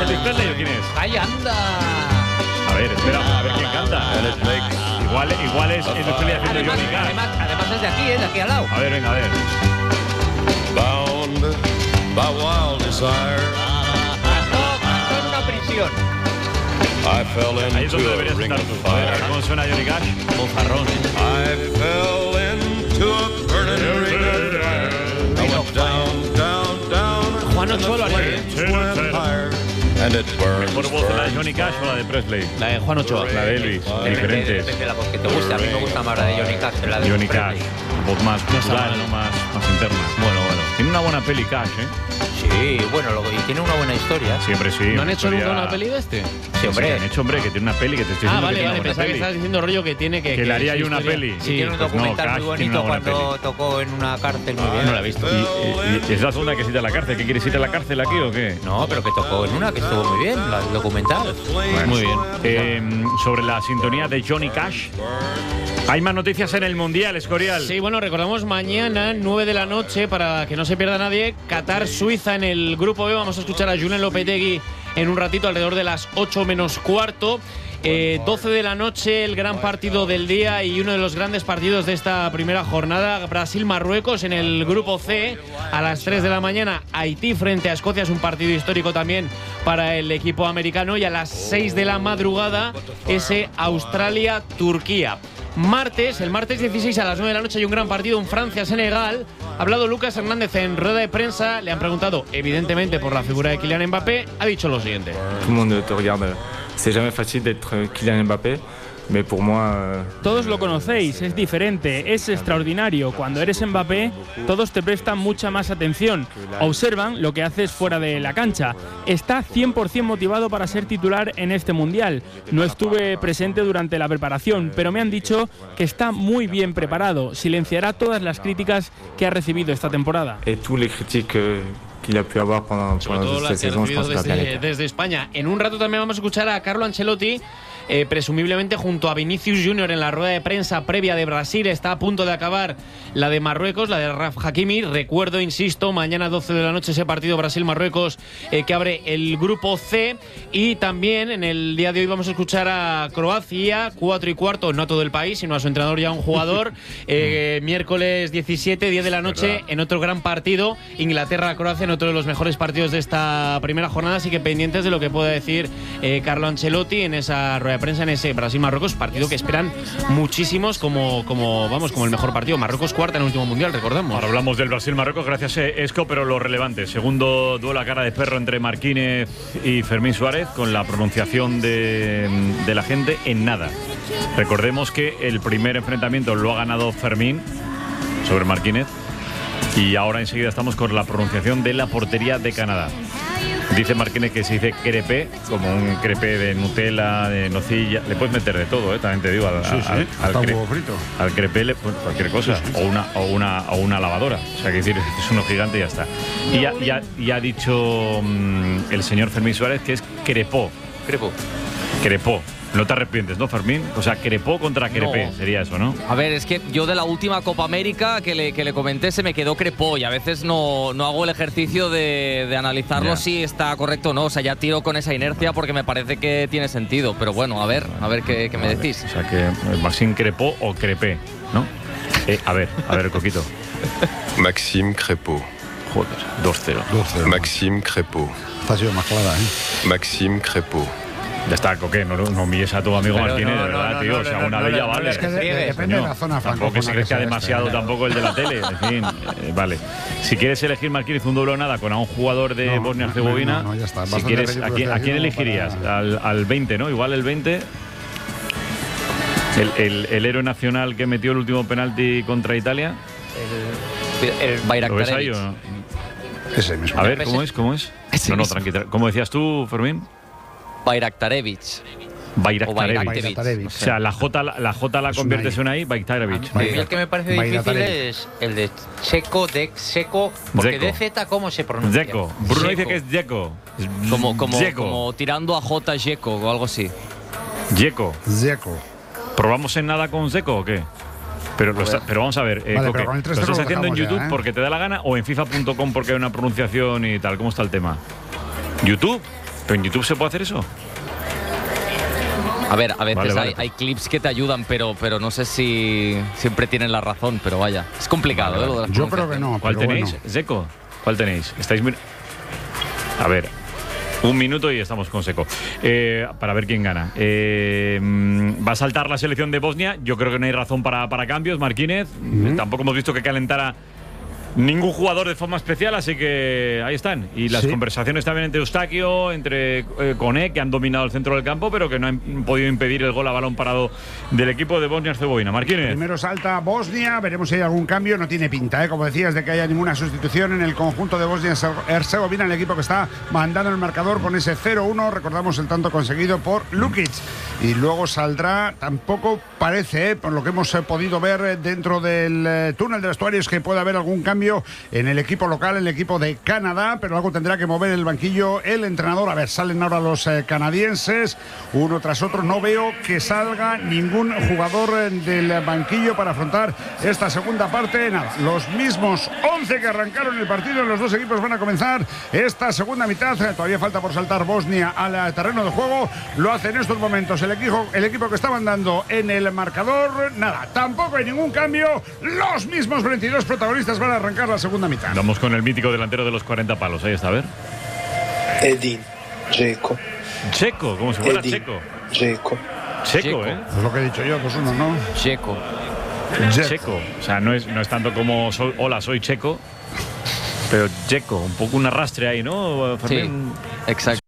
¿Elvis Presley o quién es? ¡Ay, anda! A ver, espera, a ver quién canta. Igual es Elvis Presley haciendo Johnny Cash. Además es de aquí, de aquí al lado. A ver, venga, a ver. Bound by wild desire, Gastó en una prisión. I fell Ahí es donde into a deberías ring estar of tú. A ver fire. cómo suena Johnny Cash. Bozarrón. I fell into a burning ring of fire. I went down, down, down. Juan Ochoa lo haría bien. Went higher, and it burns, ¿Mejor voz la de burns. Johnny Cash o la de Presley? La de Juan Ochoa. La de Elvis. Diferentes. Depende de la voz que te guste. A mí me gusta más la de Johnny Cash que la de Johnny Cash. Presley. Voz más cultural, mal. ¿no? Más interna. Bueno. Tiene una buena peli Cash, ¿eh? Sí, bueno, y tiene una buena historia. Siempre sí. ¿No han hecho historia- nunca una peli de este? Sí, hombre. Han hecho, hombre, que tiene una peli que te estoy diciendo Vale, que tiene una pensaba que buena estabas peli. diciendo rollo que tiene que... Que le haría su yo una historia- peli. Sí, tiene un pues no, documental Cash muy tiene una bonito buena cuando tocó en una cárcel muy bien. No la he visto. ¿Y es la segunda que se irá a la cárcel? ¿Qué quieres ir a la cárcel aquí o qué? No, pero que tocó en una que estuvo muy bien, el documental. Muy bien. Sobre la sintonía de Johnny Cash. Hay más noticias en el Mundial, Escorial. Sí, bueno, recordamos mañana, 9 de la noche, para que no se pierda nadie, Qatar-Suiza en el Grupo B. Vamos a escuchar a Julen Lopetegui en un ratito, alrededor de las 8 menos cuarto. 12 de la noche, el gran partido del día y uno de los grandes partidos de esta primera jornada, Brasil-Marruecos en el Grupo C. A las 3 de la mañana, Haití frente a Escocia, es un partido histórico también para el equipo americano. Y a las 6 de la madrugada, ese Australia-Turquía. El martes 16 a las 9 de la noche hay un gran partido, un Francia-Senegal. Ha hablado Lucas Hernández en rueda de prensa, le han preguntado evidentemente por la figura de Kylian Mbappé, ha dicho lo siguiente. Tout le monde te regarde. C'est jamais facile d'être Kylian Mbappé, mais pour moi. Todos lo conocéis, es diferente, es extraordinario. Cuando eres Mbappé, todos te prestan mucha más atención. Observan lo que haces fuera de la cancha. Está 100% motivado para ser titular en este Mundial. No estuve presente durante la preparación, pero me han dicho que está muy bien preparado. Silenciará todas las críticas que ha recibido esta temporada. Et tous les critiques qu'il a pu avoir pendant Sobre todo cette las que ha saison, je recibido pense que va bien été. desde España. En un rato también vamos a escuchar a Carlo Ancelotti, presumiblemente junto a Vinicius Junior en la rueda de prensa previa de Brasil. Está a punto de acabar la de Marruecos, la de Raf Hakimi. Recuerdo, insisto, mañana 12 de la noche ese partido Brasil-Marruecos que abre el Grupo C. Y también en el día de hoy vamos a escuchar a Croacia, 4 y cuarto, no a todo el país, sino a su entrenador y a un jugador. Miércoles 17, 10 de la noche, en otro gran partido, Inglaterra-Croacia, en otro de los mejores partidos de esta primera jornada. Así que pendientes de lo que pueda decir Carlo Ancelotti en esa rueda de prensa, en ese Brasil-Marruecos, partido que esperan muchísimos como el mejor partido. Marruecos cuarta en el último mundial, recordamos. Ahora hablamos del Brasil-Marruecos, gracias Esco, pero lo relevante. Segundo duelo a cara de perro entre Marquínez y Fermín Suárez, con la pronunciación de la gente en nada. Recordemos que el primer enfrentamiento lo ha ganado Fermín sobre Marquínez y ahora enseguida estamos con la pronunciación de la portería de Canadá. Dice Marquínez que se dice crepé, como un crepé de Nutella, de nocilla. Le puedes meter de todo, también te digo. Al crepé, cualquier cosa. Sí. O una lavadora. O sea, que decir, es uno gigante y ya está. Y ha dicho el señor Fermín Suárez que es crepó. Crepó. No te arrepientes, ¿no, Fermín? O sea, crepó contra crepé, no. Sería eso, ¿no? A ver, es que yo de la última Copa América que le comenté se me quedó crepó y a veces no hago el ejercicio de analizarlo si está correcto o no. O sea, ya tiro con esa inercia porque me parece que tiene sentido. Pero bueno, a ver qué me decís. O sea, que Maxime crepó o crepé, ¿no? A ver, Coquito. Maxime Crépeau. Joder, 2-0. Maxime Crépeau. Esta ha sido más clara, ¿eh? Maxime Crépeau. Ya está, Coque, no humilles a tu amigo Martínez, de verdad, tío. O sea, una bella vale. Es que depende de la zona francófona. Tampoco que se crezca demasiado tampoco el de la tele. En fin, vale. Si quieres elegir, Martínez, un doble o nada con a un jugador de Bosnia-Herzegovina, ya está. Si quieres, ¿a quién elegirías? Al 20, ¿no? Igual el 20. El héroe nacional que metió el último penalti contra Italia. El Bayraktarevic. ¿Lo ves ahí o no? Ese mismo. A ver, ¿cómo es? No, tranquilo. ¿Cómo decías tú, Fermín? Bayraktarevic. O sea, la J la conviertes en ahí, Bayraktarevic. El que me parece difícil es el de Checo, porque DZ, ¿cómo se pronuncia? Dzeko. Bruno dice que es Dzeko. Como tirando a J Dzeko o algo así. Dzeko. Dzeko. ¿Probamos en nada con Dzeko o qué? Pero vamos a ver, vale, Coque, ¿lo estás haciendo en YouTube porque te da la gana o en FIFA.com porque hay una pronunciación y tal? ¿Cómo está el tema? ¿YouTube? ¿Pero en YouTube se puede hacer eso? A ver, a veces Vale. hay clips que te ayudan, pero no sé si siempre tienen la razón, pero vaya. Es complicado, Vale. lo de las Yo creo que no. ¿Cuál pero tenéis? bueno. ¿Seco? ¿Cuál tenéis? Estáis a ver, 1 minuto y estamos con Seco. Para ver quién gana. Va a saltar la selección de Bosnia. Yo creo que no hay razón para cambios. Marquínez. Tampoco hemos visto que calentara ningún jugador de forma especial, así que ahí están. Y las conversaciones también entre Eustaquio, entre Koné, que han dominado el centro del campo, pero que no han podido impedir el gol a balón parado del equipo de Bosnia-Herzegovina. Marquínez. Primero salta Bosnia, veremos si hay algún cambio. No tiene pinta, como decías, de que haya ninguna sustitución en el conjunto de Bosnia-Herzegovina, el equipo que está mandando el marcador con ese 0-1. Recordamos el tanto conseguido por Lukic. Y luego saldrá, tampoco parece, por lo que hemos podido ver dentro del túnel de vestuarios, que puede haber algún cambio en el equipo local, el equipo de Canadá, pero algo tendrá que mover el banquillo el entrenador. A ver, salen ahora los canadienses, uno tras otro. No veo que salga ningún jugador del banquillo para afrontar esta segunda parte. Nada, los mismos 11 que arrancaron el partido en los dos equipos van a comenzar esta segunda mitad. Todavía falta por saltar Bosnia al terreno de juego. Lo hace en estos momentos el equipo que está mandando en el marcador. Nada, tampoco hay ningún cambio. Los mismos 22 protagonistas van a arrancar la segunda mitad. Vamos con el mítico delantero de los 40 palos. Ahí está, a ver. Edin Dzeko. Checo, como si fuera Checo. Dzeko. Checo, ¿eh? Es lo que he dicho yo, 2-1, ¿no? Checo. Checo. O sea, no es tanto como hola, soy Checo. Pero Checo, un poco un arrastre ahí, ¿no? Sí, exacto.